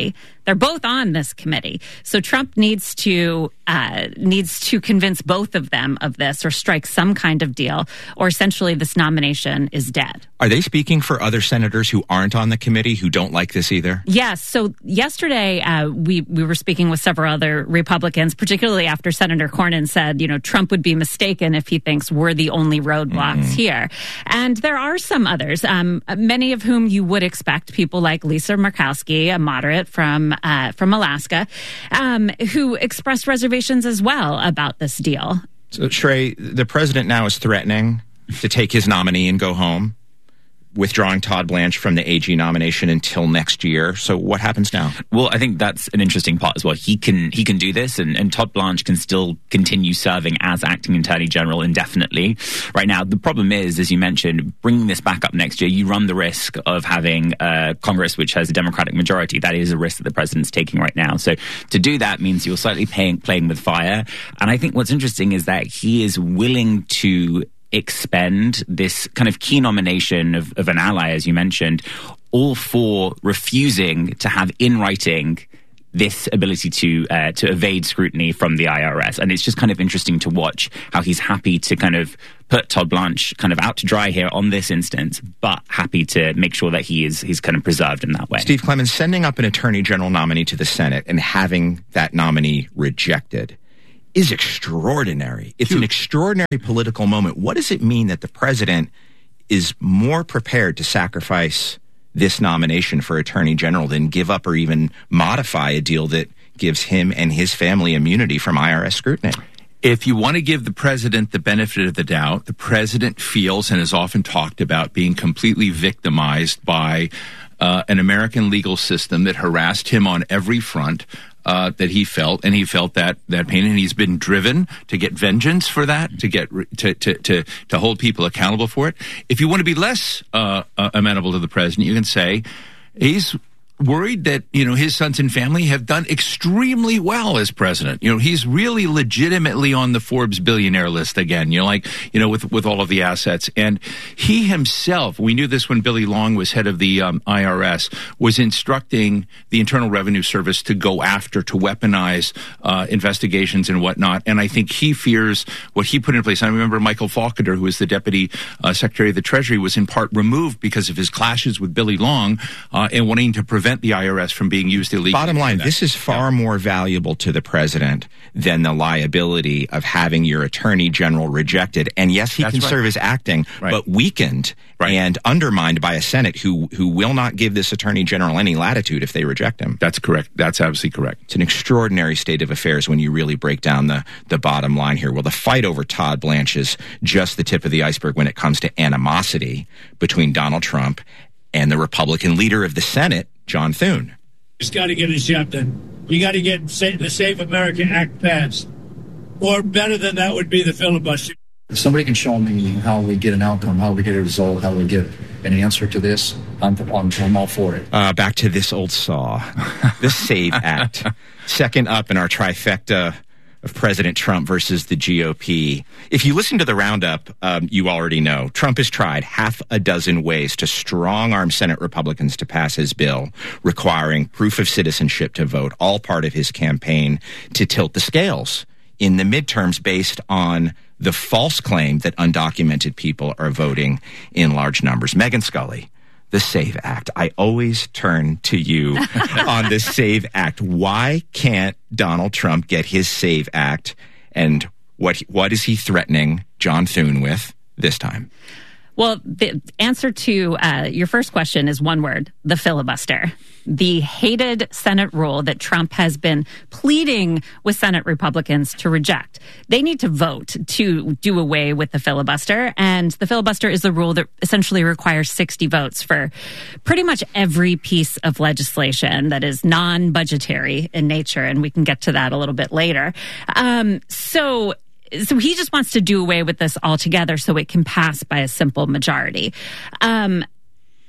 They're both on this committee. So Trump needs to uh, needs to convince both of them of this or strike some kind of deal, or essentially this nomination is dead. Are they speaking for other senators who aren't on the committee who don't like this either? Yes. So yesterday uh, we, we were speaking with several other Republicans, particularly after Senator Cornyn said, you know, Trump would be mistaken if he thinks we're the only roadblocks mm-hmm. here. And there are some others, um, many of whom you would expect, people like Lisa Murkowski, a moderate from uh, from Alaska, um, who expressed reservations as well about this deal. So, Shrey, the president now is threatening to take his nominee and go home, withdrawing Todd Blanche from the A G nomination until next year. So what happens now? Well, I think that's an interesting part as well. He can he can do this, and, and Todd Blanche can still continue serving as acting attorney general indefinitely. Right now, the problem is, as you mentioned, bringing this back up next year, you run the risk of having uh, Congress which has a Democratic majority. That is a risk that the president's taking right now. So to do that means you're slightly paying, playing with fire. And I think what's interesting is that he is willing to expend this kind of key nomination of, of an ally, as you mentioned, all for refusing to have in writing this ability to uh, to evade scrutiny from the I R S. And it's just kind of interesting to watch how he's happy to kind of put Todd Blanche kind of out to dry here on this instance, but happy to make sure that he is he's kind of preserved in that way. Steve Clemons, sending up an attorney general nominee to the Senate and having that nominee rejected is extraordinary. It's an extraordinary political moment. What does it mean that the president is more prepared to sacrifice this nomination for attorney general than give up or even modify a deal that gives him and his family immunity from I R S scrutiny? If you want to give the president the benefit of the doubt, the president feels and has often talked about being completely victimized by uh, an American legal system that harassed him on every front. Uh, that he felt, and he felt that that pain, and he's been driven to get vengeance for that, to get to to to, to hold people accountable for it. If you want to be less uh, uh, amenable to the president, you can say he's worried that, you know, his sons and family have done extremely well as president. You know, he's really legitimately on the Forbes billionaire list again, you know, like, you know, with, with all of the assets. And he himself, we knew this when Billy Long was head of the um, I R S, was instructing the Internal Revenue Service to go after, to weaponize uh, investigations and whatnot. And I think he fears what he put in place. I remember Michael Faulkner, who was the Deputy uh, Secretary of the Treasury, was in part removed because of his clashes with Billy Long uh, and wanting to prevent the I R S from being used illegally. Bottom line, this is far yeah. more valuable to the president than the liability of having your attorney general rejected. And yes, he That's can right. serve as acting, right. but weakened right. and undermined by a Senate who who will not give this attorney general any latitude if they reject him. That's correct. That's absolutely correct. It's an extraordinary state of affairs when you really break down the, the bottom line here. Well, the fight over Todd Blanche is just the tip of the iceberg when it comes to animosity between Donald Trump and the Republican leader of the Senate, John Thune. It's got to get a job done. You got to get the Save America Act passed. Or better than that would be the filibuster. If somebody can show me how we get an outcome, how we get a result, how we get an answer to this, I'm, I'm, I'm all for it. Uh, back to this old saw, the SAVE Act. Second up in our trifecta of President Trump versus the G O P. If you listen to the roundup, um, you already know Trump has tried half a dozen ways to strong-arm Senate Republicans to pass his bill requiring proof of citizenship to vote, all part of his campaign to tilt the scales in the midterms based on the false claim that undocumented people are voting in large numbers. Megan Scully, the SAVE Act. I always turn to you on the SAVE Act. Why can't Donald Trump get his SAVE Act? And what what is he threatening John Thune with this time? Well, the answer to uh, your first question is one word: the filibuster. The hated Senate rule that Trump has been pleading with Senate Republicans to reject. They need to vote to do away with the filibuster. And the filibuster is the rule that essentially requires sixty votes for pretty much every piece of legislation that is non-budgetary in nature. And we can get to that a little bit later. Um, so... So he just wants to do away with this altogether so it can pass by a simple majority. Um,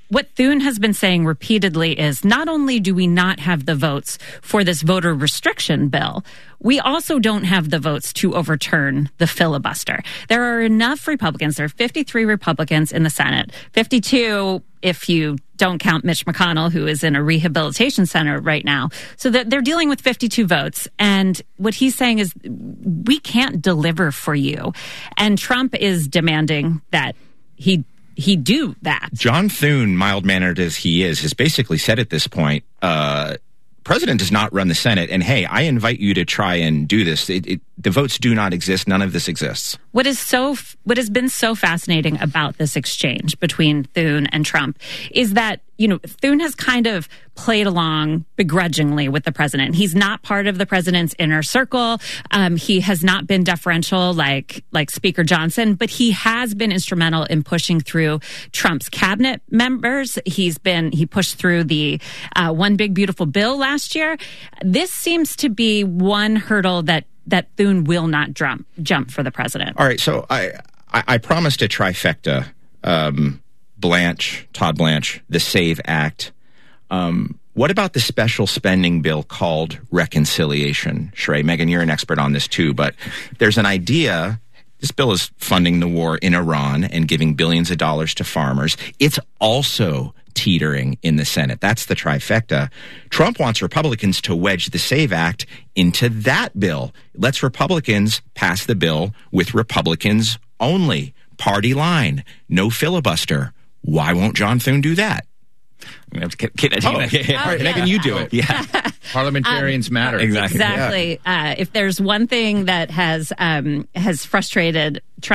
what Thune has been saying repeatedly is not only do we not have the votes for this voter restriction bill, we also don't have the votes to overturn the filibuster. There are enough Republicans. There are fifty-three Republicans in the Senate, fifty-two if you don't count Mitch McConnell, who is in a rehabilitation center right now. So that they're dealing with fifty-two votes. And what he's saying is we can't deliver for you. And Trump is demanding that he he do that. John Thune, mild-mannered as he is, has basically said at this point, uh, President does not run the Senate, and hey, I invite you to try and do this. It, it, the votes do not exist. None of this exists. What is so, what has been so fascinating about this exchange between Thune and Trump is that, you know, Thune has kind of played along begrudgingly with the president. He's not part of the president's inner circle. Um, he has not been deferential like like Speaker Johnson, but he has been instrumental in pushing through Trump's cabinet members. He's been he pushed through the uh, One Big Beautiful Bill last year. This seems to be one hurdle that that Thune will not jump jump for the president. All right, so I I, I promised a trifecta. Um, Blanche, Todd Blanche, the SAVE Act. Um, what about the special spending bill called reconciliation? Sheree, Megan, you're an expert on this too, but there's an idea. This bill is funding the war in Iran and giving billions of dollars to farmers. It's also teetering in the Senate. That's the trifecta. Trump wants Republicans to wedge the SAVE Act into that bill. Let's Republicans pass the bill with Republicans only. Party line. No filibuster. Why won't John Thune do that? We have to keep, keep that oh, yeah, yeah. Oh, Right, yeah. Megan, you do it. Yeah. Parliamentarians um, matter. Exactly. Exactly. Yeah. Uh, if there's one thing that has um, has frustrated Trump